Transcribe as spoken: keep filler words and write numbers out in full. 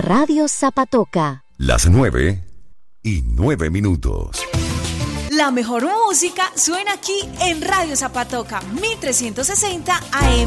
Radio Zapatoca. Las nueve y nueve minutos. La mejor música suena aquí en Radio Zapatoca, mil trescientos sesenta A M.